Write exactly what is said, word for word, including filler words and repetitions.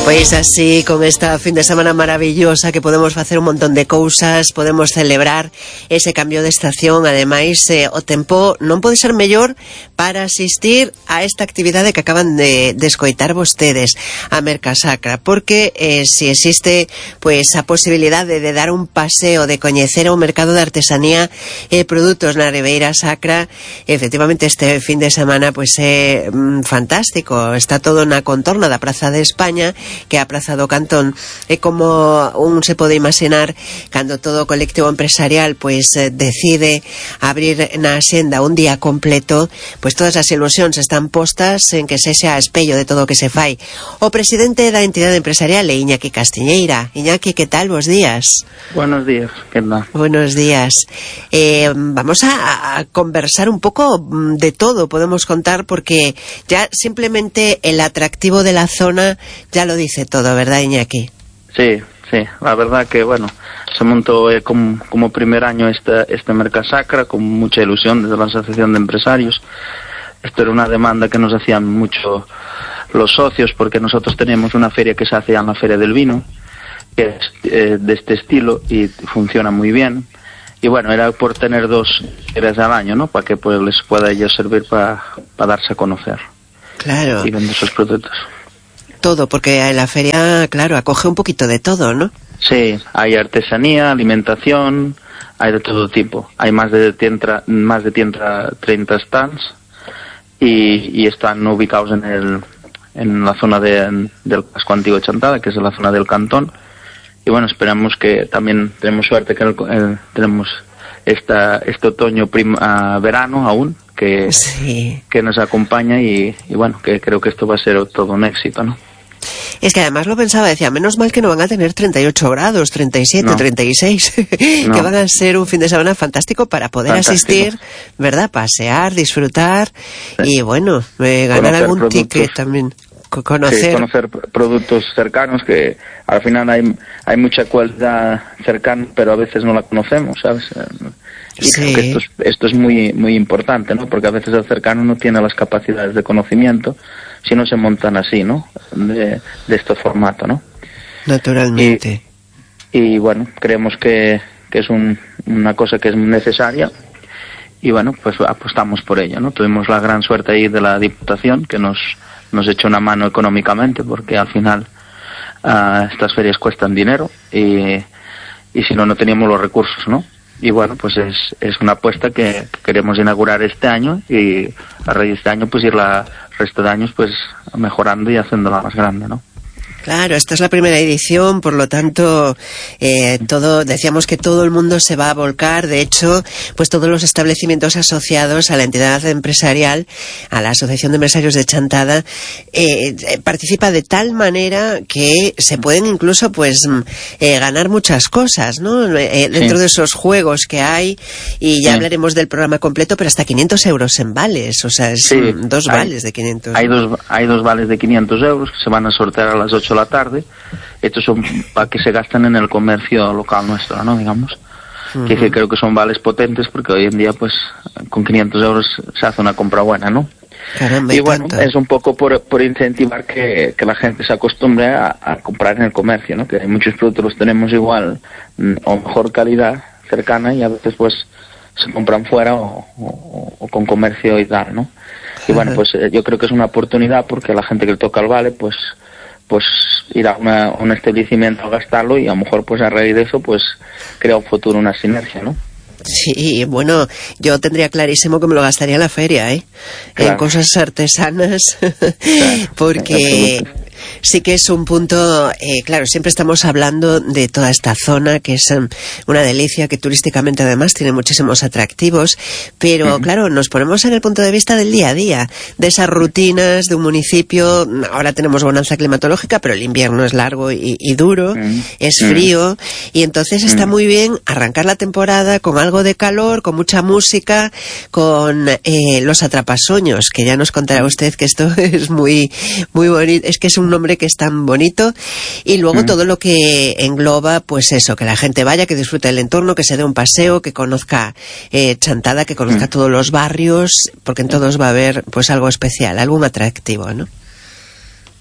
Pois así, con esta fin de semana maravillosa que podemos facer un montón de cousas, podemos celebrar ese cambio de estación. Ademais, eh, o tempo non pode ser mellor para asistir a esta actividade que acaban de, de escoitar vostedes, a Mercasacra, porque eh, si existe pues a posibilidade de dar un paseo, de coñecer o mercado de artesanía e eh, produtos na Ribeira Sacra, efectivamente este fin de semana pues é eh, fantástico. Está todo na contorna da Praza de España, que é a Praza do Cantón, e como un se pode imaginar, cando todo o colectivo empresarial pois eh, decide abrir na axenda un día completo, pois todas as ilusións están postas en que sexa espello de todo o que se fai. O presidente da entidade empresarial é Iñaki Castiñeira. Iñaki, que tal? Bos días. Buenos días, ¿qué tal? Buenos días. Eh, vamos a, a conversar un poco de todo, podemos contar, porque ya simplemente el atractivo de la zona ya lo dice todo, ¿verdad, Iñaki? Sí, sí, la verdad que bueno, se montó eh, como, como primer año este, este Mercasacra con mucha ilusión desde la Asociación de Empresarios. Esto era una demanda que nos hacían mucho los socios, porque nosotros teníamos una feria que se hace en la Feria del Vino, que es eh, de este estilo y funciona muy bien. Y bueno, era por tener dos ferias al año, ¿no? Para que pues les pueda ellos servir para pa darse a conocer. Claro. Y vender sus productos. Todo, porque en la feria, claro, acoge un poquito de todo, ¿no? Sí, hay artesanía, alimentación, hay de todo tipo. Hay más de treinta, más de treinta stands y, y están ubicados en el en la zona de, del casco antiguo de Chantada, que es la zona del Cantón. Y bueno, esperamos que también tenemos suerte que el, el, tenemos esta este otoño prima, verano aún que, sí. que nos acompaña y, y bueno, que creo que esto va a ser todo un éxito, ¿no? Es que además lo pensaba, decía, menos mal que no van a tener treinta y ocho grados, treinta y siete, no. treinta y seis, no. que van a ser un fin de semana fantástico para poder fantástico. asistir, ¿verdad? Pasear, disfrutar sí. y bueno, eh, ganar conocer algún productos. ticket también. Conocer. Sí, conocer productos cercanos, que al final hay hay mucha cualidad cercana, pero a veces no la conocemos, ¿sabes? Y sí. creo que esto es, esto es muy muy importante, ¿no? Porque a veces el cercano no tiene las capacidades de conocimiento si no se montan así, ¿no? De, de este formato, ¿no? Naturalmente. Y, y bueno, creemos que, que es un, una cosa que es necesaria y bueno, pues apostamos por ello, ¿no? Tuvimos la gran suerte ahí de la Diputación, que nos nos echó una mano económicamente, porque al final uh, estas ferias cuestan dinero y, y si no, no teníamos los recursos, ¿no? Y bueno, pues es, es una apuesta que queremos inaugurar este año y a raíz de este año pues ir la resto de años pues mejorando y haciéndola más grande, ¿no? Claro, esta es la primera edición, por lo tanto, eh, todo, decíamos que todo el mundo se va a volcar. De hecho, pues todos los establecimientos asociados a la entidad empresarial, a la Asociación de Empresarios de Chantada, eh, participa de tal manera que se pueden incluso, pues, eh, ganar muchas cosas, ¿no? Eh, dentro sí. de esos juegos que hay, y ya sí. hablaremos del programa completo, pero hasta quinientos euros en vales, o sea, es sí. dos hay, vales de quinientos. Hay dos, hay dos vales de quinientos euros que se van a sortear a las ocho de la tarde. Estos son para que se gastan en el comercio local nuestro, ¿no? Digamos. Uh-huh. Que, que creo que son vales potentes, porque hoy en día, pues, con quinientos euros se hace una compra buena, ¿no? Caramba, y bueno, tanto. es un poco por, por incentivar que, que la gente se acostumbre a, a comprar en el comercio, ¿no? Que hay muchos productos los tenemos igual o mejor calidad cercana y a veces, pues, se compran fuera o, o, o con comercio y tal, ¿no? Y uh-huh. bueno, pues yo creo que es una oportunidad, porque a la gente que le toca el vale, pues pues ir a una, un establecimiento a gastarlo y a lo mejor pues a raíz de eso pues crea un futuro, una sinergia, ¿no? Sí, bueno, yo tendría clarísimo que me lo gastaría en la feria, ¿eh? Claro. En cosas artesanas, claro. porque sí que es un punto, eh, claro, siempre estamos hablando de toda esta zona, que es um, una delicia, que turísticamente además tiene muchísimos atractivos, pero uh-huh. claro, nos ponemos en el punto de vista del día a día, de esas rutinas de un municipio. Ahora tenemos bonanza climatológica, pero el invierno es largo y, y duro, uh-huh. es frío, uh-huh. y entonces está uh-huh. muy bien arrancar la temporada con algo de calor, con mucha música, con eh, los atrapasueños, que ya nos contará usted que esto es muy, muy bonito, es que es un nombre que es tan bonito, y luego mm. todo lo que engloba, pues eso, que la gente vaya, que disfrute del entorno, que se dé un paseo, que conozca eh, Chantada, que conozca mm. todos los barrios, porque en todos va a haber pues algo especial, algún atractivo, ¿no?